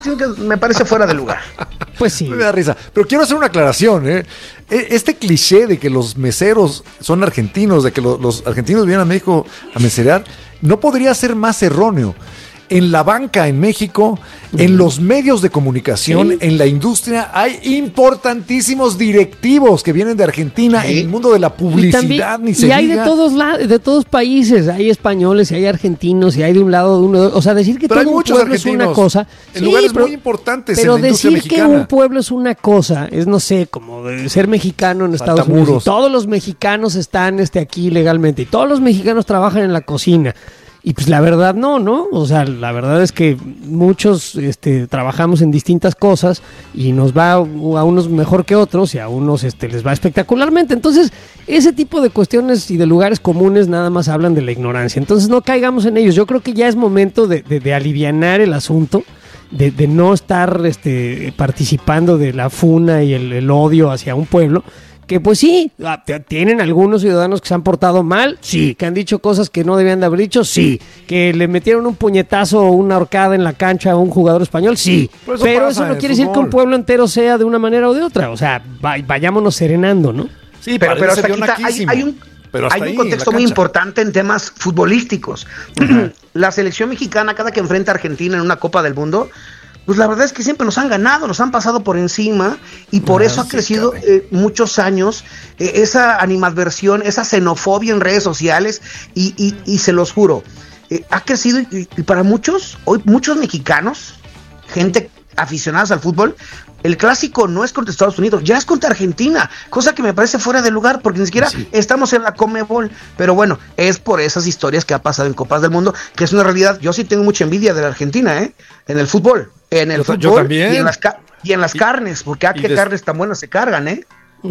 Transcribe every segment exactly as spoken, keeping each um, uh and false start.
me parece fuera de lugar. Pues sí. Me da risa. Pero quiero hacer una aclaración, ¿eh? Este cliché de que los meseros son argentinos, de que lo, los argentinos vienen a México a meserear, no podría ser más erróneo. En la banca en México, en los medios de comunicación, ¿sí? En la industria, hay importantísimos directivos que vienen de Argentina, ¿sí? En el mundo de la publicidad, y también, ni se Y hay diga. de todos lados, de todos países, hay españoles, y hay argentinos, y hay de un lado, de uno, o sea, decir que pero todo un pueblo es una cosa. En sí, lugares pero, muy importantes pero en la industria decir mexicana. que un pueblo es una cosa, es no sé, como de ser mexicano en Estados Saltamuros. Unidos. Y todos los mexicanos están este, aquí legalmente, y todos los mexicanos trabajan en la cocina. Y pues la verdad no, ¿no? O sea, la verdad es que muchos este, trabajamos en distintas cosas y nos va a unos mejor que otros y a unos este, les va espectacularmente. Entonces, ese tipo de cuestiones y de lugares comunes nada más hablan de la ignorancia. Entonces, no caigamos en ellos. Yo creo que ya es momento de, de, de alivianar el asunto, de, de no estar este, participando de la funa y el, el odio hacia un pueblo. Que pues sí, tienen algunos ciudadanos que se han portado mal, sí, que han dicho cosas que no debían de haber dicho, sí, que le metieron un puñetazo o una horcada en la cancha a un jugador español, sí, pero eso, pero eso no quiere decir que un pueblo entero sea de una manera o de otra, o sea, vayámonos serenando, ¿no? Sí, pero, pero hasta aquí hay, hay un, hay un contexto muy importante en temas futbolísticos. Uh-huh. La selección mexicana, cada que enfrenta a Argentina en una Copa del Mundo, pues la verdad es que siempre nos han ganado, nos han pasado por encima y por ah, eso ha sí, crecido eh, muchos años eh, esa animadversión, esa xenofobia en redes sociales y, y, y se los juro, eh, ha crecido y, y para muchos, hoy muchos mexicanos, gente aficionados al fútbol, el clásico no es contra Estados Unidos, ya es contra Argentina, cosa que me parece fuera de lugar porque ni siquiera sí. estamos en la Conmebol, pero bueno, es por esas historias que ha pasado en Copas del Mundo, que es una realidad. Yo sí tengo mucha envidia de la Argentina, ¿eh? En el fútbol, en el yo, fútbol yo también. Y, en las ca- y en las y, carnes, porque ah, qué des... carnes tan buenas se cargan, ¿eh?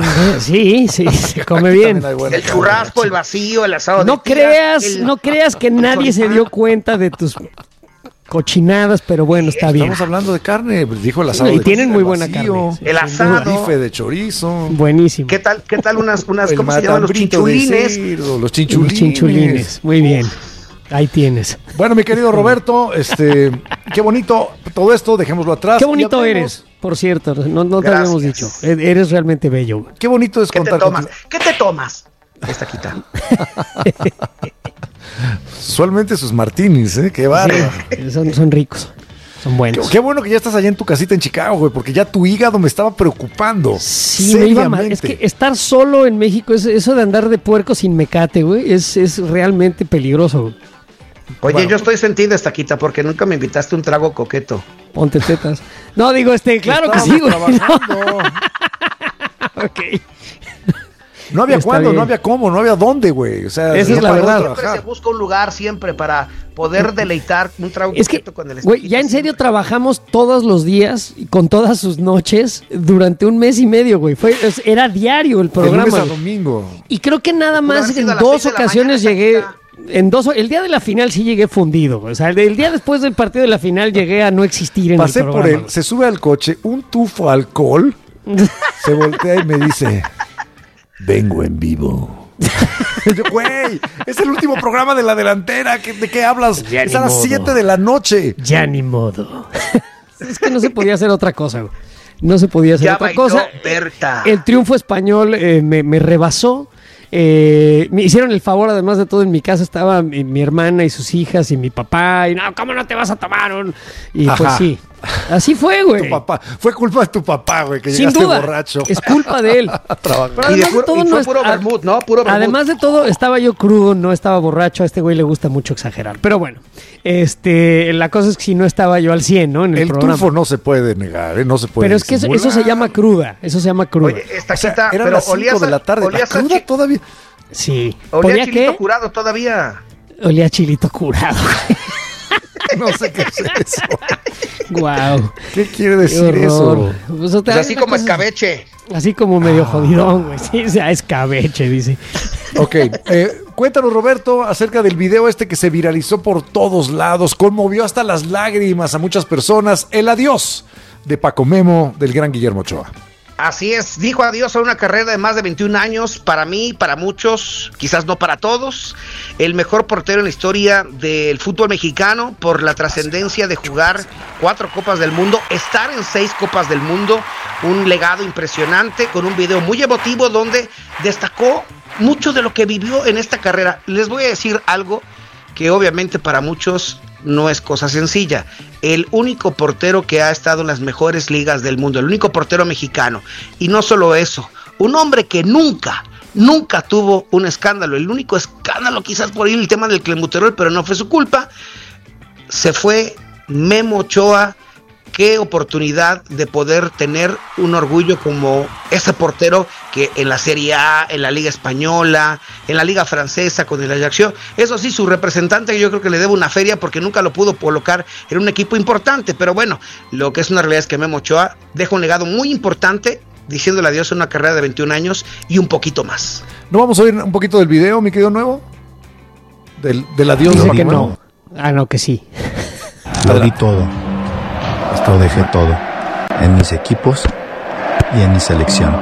Sí, sí, se come bien. El churrasco, el vacío, el asado. No de creas, tira, el... no creas que nadie se dio cuenta de tus cochinadas, pero bueno, está bien. Estamos hablando de carne, dijo el asado. Y de tienen chorizo, muy buena vacío, carne. Sí, el asado. Un bife de chorizo. Buenísimo. ¿Qué tal, qué tal unas, unas ¿cómo se llaman? Los chinchulines. Cerdo, los chinchulines. Los chinchulines, muy bien. Ahí tienes. Bueno, mi querido Roberto, este, qué bonito todo esto, dejémoslo atrás. Qué bonito eres, por cierto, no, no te habíamos dicho. Eres realmente bello. Qué bonito es ¿Qué contar te tomas? con tu... ¿Qué te tomas? Esta quita. Usualmente sus martinis, ¿eh? Qué bárbaro. Sí, son, son ricos, son buenos. Qué, qué bueno que ya estás allá en tu casita en Chicago, güey, porque ya tu hígado me estaba preocupando. Sí, me iba mal. Es que estar solo en México, es, eso de andar de puerco sin mecate, güey, es, es realmente peligroso, güey. Oye, Bueno. yo estoy sentida, Estaquita, porque nunca me invitaste un trago coqueto. Ponte tetas. No, digo, este, claro que sí, güey. Trabajando. Ok. No había Está cuándo, bien. no había cómo, no había dónde, güey. O sea, Esa es no la para verdad. Siempre se busca un lugar siempre para poder deleitar un trago Es que, coqueto con el güey, ya en serio trabajamos todos los días y con todas sus noches durante un mes y medio, güey. Fue, es- era diario el de programa. lunes a güey. domingo. Y creo que nada Pudo más haber sido en a las dos seis de la ocasiones mañana, llegué. Saquita. En dos, el día de la final sí llegué fundido, güey. O sea, el, el día después del partido de la final llegué a no existir en Pasé el programa. por él, se sube al coche, un tufo de alcohol, se voltea y me dice, vengo en vivo. Yo, güey, es el último programa de la delantera, ¿qué- ¿de qué hablas? Ya Es ni a las modo. siete de la noche. Ya ni modo. Es que no se podía hacer otra cosa, güey. No se podía hacer Ya otra bailó cosa. Berta. El triunfo español eh, me, me rebasó. Eh, me hicieron el favor, además de todo, en mi casa estaba mi, mi hermana y sus hijas y mi papá. Y no, ¿cómo no te vas a tomar un? Y pues Ajá. sí, así fue, güey. Tu papá, fue culpa de tu papá, güey, que Sin llegaste duda, borracho. es culpa de él. a trabajar. Pero Y, de además de puro, todo, y no fue es- puro a- vermut, ¿no? Puro vermut. Además de todo, estaba yo crudo, no estaba borracho. A este güey le gusta mucho exagerar. Pero bueno, este, la cosa es que si no estaba yo al cien, ¿no? En el, El programa. tufo no se puede negar, ¿eh? No se puede Pero es que eso, eso se disimular. llama cruda. Eso se llama cruda. Oye, O sea, Estaquita, eran pero las olías cinco de a- la tarde. ¿La olías a cruda chi- todavía? Sí. olía ¿Olía chilito qué? curado todavía. Olía a chilito curado. No sé qué es eso. Guau. ¿Qué quiere Qué decir horror. eso? Pues, o Pues sea, así una como cosa- escabeche. Así como medio jodidón, güey. Sí, o sea, escabeche, dice. Ok, eh, cuéntanos, Roberto, acerca del video este que se viralizó por todos lados, conmovió hasta las lágrimas a muchas personas, el adiós de Paco Memo del gran Guillermo Ochoa. Así es, dijo adiós a una carrera de más de veintiún años, para mí, para muchos, quizás no para todos, el mejor portero en la historia del fútbol mexicano por la trascendencia de jugar cuatro Copas del Mundo, estar en seis Copas del Mundo, un legado impresionante con un video muy emotivo donde destacó mucho de lo que vivió en esta carrera. Les voy a decir algo que obviamente para muchos no es cosa sencilla. El único portero que ha estado en las mejores ligas del mundo, el único portero mexicano. Y no solo eso, un hombre que nunca, nunca tuvo un escándalo. El único escándalo quizás por ahí el tema del clenbuterol, pero no fue su culpa. Se fue Memo Ochoa. Qué oportunidad de poder tener un orgullo como ese portero que en la Serie A, en la Liga Española, en la Liga Francesa con el Ajaccio. Eso sí, su representante yo creo que le debe una feria porque nunca lo pudo colocar en un equipo importante. Pero bueno, lo que es una realidad es que Memo Ochoa deja un legado muy importante, diciéndole adiós a una carrera de veintiún años y un poquito más. ¿No vamos a oír un poquito del video, mi querido Nuevo? Del, del adiós. Dice que no. Ah, no, que sí. Lo di todo. Lo dejé todo, en mis equipos y en mi selección.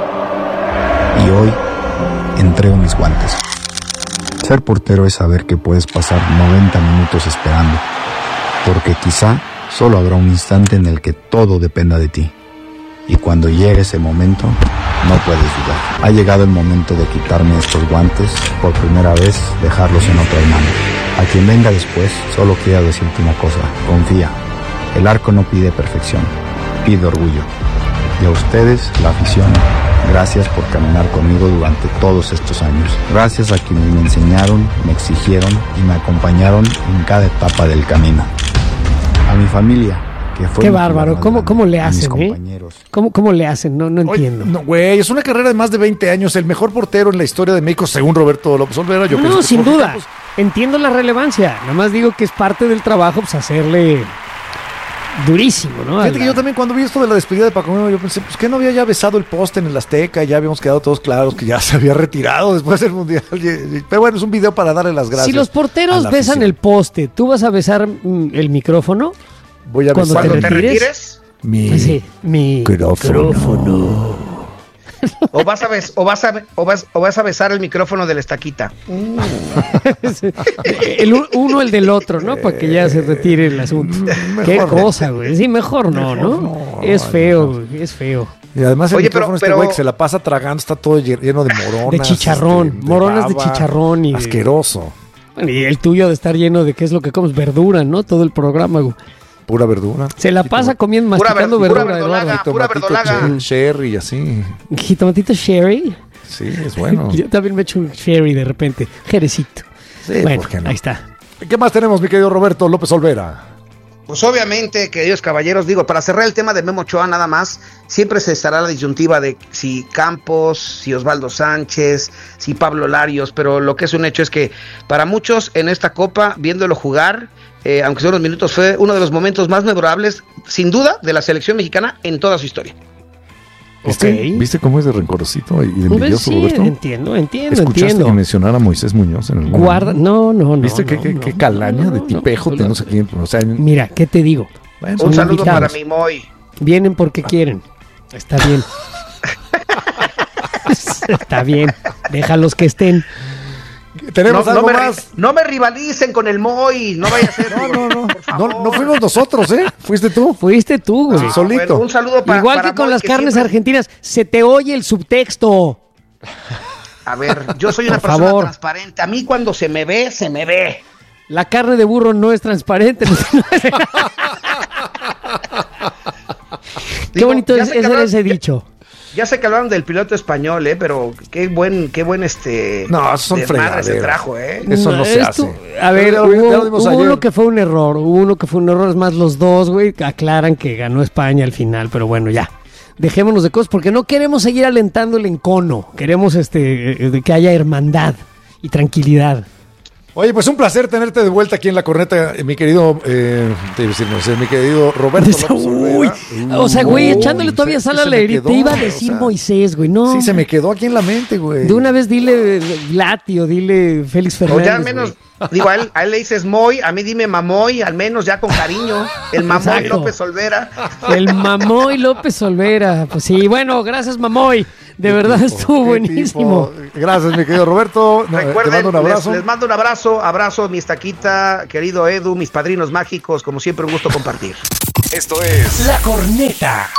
Y hoy entrego mis guantes. Ser portero es saber que puedes pasar noventa minutos esperando, porque quizá solo habrá un instante en el que todo dependa de ti. Y cuando llegue ese momento, no puedes dudar. Ha llegado el momento de quitarme estos guantes, por primera vez dejarlos en otras manos. A quien venga después, solo quiero decirte una cosa, confía. El arco no pide perfección, pide orgullo. Y a ustedes, la afición, gracias por caminar conmigo durante todos estos años. Gracias a quienes me enseñaron, me exigieron y me acompañaron en cada etapa del camino. A mi familia, que fue... Qué bárbaro, ¿cómo, cómo le hacen, eh? ¿Cómo, ¿Cómo le hacen? No, no entiendo. Oye, no, güey, es una carrera de más de veinte años, el mejor portero en la historia de México, según Roberto López Olvera. Yo no, sin duda, pues, entiendo la relevancia, nada más digo que es parte del trabajo, pues hacerle... durísimo, ¿no? Fíjate la... que yo también cuando vi esto de la despedida de Paco Memo, yo pensé, pues que no había ya besado el poste en el Azteca, ya habíamos quedado todos claros que ya se había retirado después del Mundial. Pero bueno, es un video para darle las gracias. Si los porteros besan afición. El poste, ¿tú vas a besar mm, el micrófono? Voy a besar. ¿Cuando te retires? Mi sí, micrófono. micrófono. O vas a bes, o vas a o vas o vas a besar el micrófono de la estaquita. Mm. el uno el del otro, ¿no? Para que ya se retire el asunto. Mejor qué cosa, güey. Sí, mejor no, mejor ¿no? no es feo, güey, es feo. Y además el Oye, micrófono pero, este güey pero... que se la pasa tragando, está todo lleno de moronas. De chicharrón, este, de moronas baba, de chicharrón y asqueroso. Bueno, y el tuyo de estar lleno de qué es lo que comes, verdura, ¿no? Todo el programa, güey. Pura verdura. Se la pasa comiendo, masticando pura verdura, verdolaga, Eduardo. Pura verdolaga. Sherry y así. Jitomatito sherry. Sí, es bueno. Yo también me echo un sherry de repente. Jerecito. Sí, bueno, ¿por qué no? Ahí está. ¿Qué más tenemos, mi querido Roberto López Olvera? Pues obviamente, queridos caballeros, digo, para cerrar el tema de Memo Ochoa nada más, siempre se estará la disyuntiva de si Campos, si Osvaldo Sánchez, si Pablo Larios, pero lo que es un hecho es que para muchos en esta Copa, viéndolo jugar, eh, aunque son unos minutos, fue uno de los momentos más memorables, sin duda, de la selección mexicana en toda su historia. Okay. ¿Viste cómo es de rencorosito y de envidioso, sí, Roberto? Entiendo, entiendo, ¿Escuchaste entiendo. que mencionara a Moisés Muñoz en el mundo? Guarda, no, no, no. ¿Viste no, qué, no, qué, no, qué calaña no, de tipejo? no, No, no. no sé quién, o sea, mira, ¿qué te digo? Bueno, un saludo invitados. Para mi Moy. Vienen porque quieren. Está bien. Está bien. Déjalos que estén. ¿Tenemos no, algo no me, más? No me rivalicen con el Moy, no vaya a ser. No, no, no. No, no fuimos nosotros, ¿eh? Fuiste tú. Fuiste tú, güey. Ah, solito. Bueno, un saludo para Igual para que con Moy, las que carnes siempre... argentinas, se te oye el subtexto. A ver, yo soy una Por persona favor. transparente. A mí cuando se me ve, se me ve. La carne de burro no es transparente. Qué Digo, bonito es, es hablan, ese dicho. Ya, ya sé que hablaron del piloto español, eh, pero qué buen, qué buen este. No, son fregaderas. Se trajo, eh. Eso no, no se esto, hace. A ver, ya hubo, ya lo hubo uno que fue un error, hubo uno que fue un error, es más, los dos, güey, aclaran que ganó España al final, pero bueno, ya. Dejémonos de cosas porque no queremos seguir alentando el encono, queremos este que haya hermandad y tranquilidad. Oye, pues un placer tenerte de vuelta aquí en La Corneta, mi querido, eh, te iba a decir, no sé, mi querido Roberto López Olvera. Uy, o sea, güey, echándole todavía sal a la herida. Te iba a decir, o sea, Moisés, güey, no. Sí, se me quedó aquí en la mente, güey. De una vez dile Glati o dile Félix Fernández. O ya al menos, Digo, a él, a él le dices Moy, a mí dime Mamoy, al menos ya con cariño. El Mamoy Exacto. López Olvera. El Mamoy López Olvera. Pues sí, bueno, gracias Mamoy. De verdad tipo, estuvo buenísimo. Tipo. Gracias, mi querido Roberto. Recuerden, te mando un abrazo. Les, les mando un abrazo, abrazo, mi estaquita, querido Edu, mis padrinos mágicos, como siempre un gusto compartir. Esto es La Corneta.